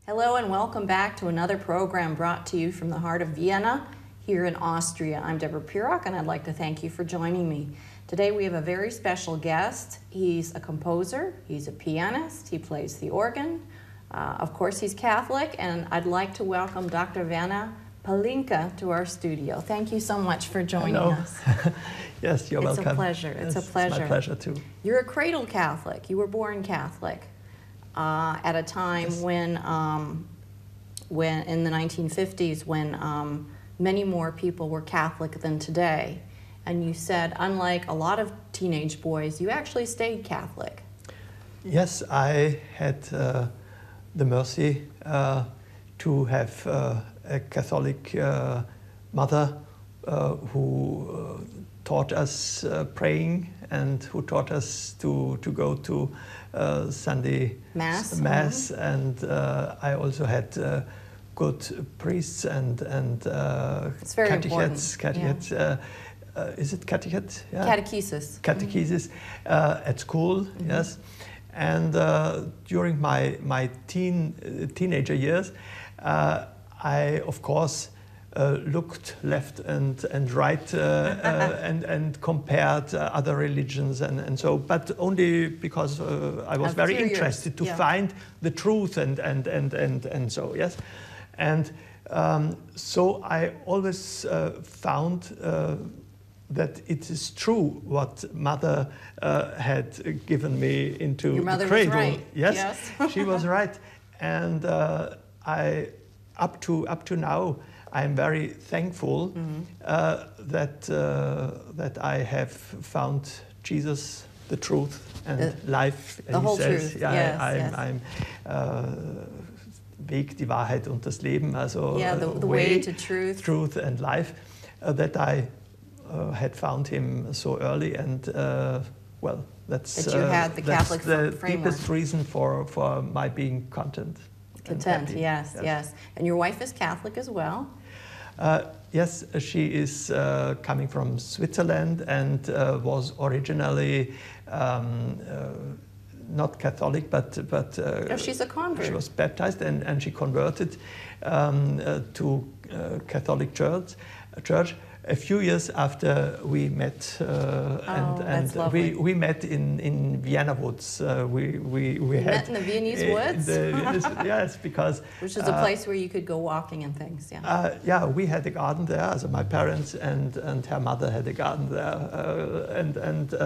Hello and welcome back to another program brought to you from the heart of Vienna here in Austria. I'm Deborah Purock and I'd like to thank you for joining me. Today we have a very special guest. He's a composer, he's a pianist, he plays the organ. Of course he's Catholic, and I'd like to welcome Dr. Werner Palinka to our studio. Thank you so much for joining us. Yes, you're welcome. It's a pleasure. It's a pleasure. It's my pleasure too. You're a cradle Catholic. You were born Catholic at a time when in the 1950s, when many more people were Catholic than today. And you said, unlike a lot of teenage boys, you actually stayed Catholic. Yes, I had the mercy to have a Catholic mother who taught us praying and who taught us to go to Sunday Mass. And I also had good priests and it's very catechetes. Yeah. Is it catechet? Yeah. Catechesis. Catechesis at school, yes. And during my teenager years, I, of course, looked left and right and compared other religions and so, but only because I was very interested to find the truth and so, yes. And so I always found that it is true what Mother had given me into Your mother the cradle. Was right. Yes, she was right, and I up to now I'm very thankful that I have found Jesus, the truth and life. The whole truth. Ja, Yes, I'm Weg, die Wahrheit und das Leben. Also the way to truth and life. That I had found him so early, and well, that's that you had the Catholic the framework. Deepest reason for my being content. Yes. And your wife is Catholic as well. Yes, she is coming from Switzerland and was originally not Catholic, but she's a convert. She was baptized and she converted to Catholic Church a few years after we met, and we met in Vienna Woods. We met in the Viennese woods. Yes, because which is a place where you could go walking and things. Yeah. Yeah, we had a garden there. So my parents and her mother had a garden there, and